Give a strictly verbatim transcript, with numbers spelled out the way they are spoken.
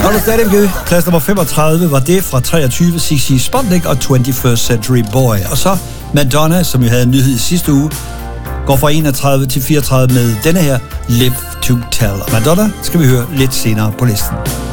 Har du stadig plads nummer femogtredive var det fra treogtyve, C C Sputnik og twenty-first Century Boy. Og så Madonna, som jo havde en nyhed i sidste uge, går fra enogtredive til fireogtredive med denne her Live to Tell. Madonna skal vi høre lidt senere på listen.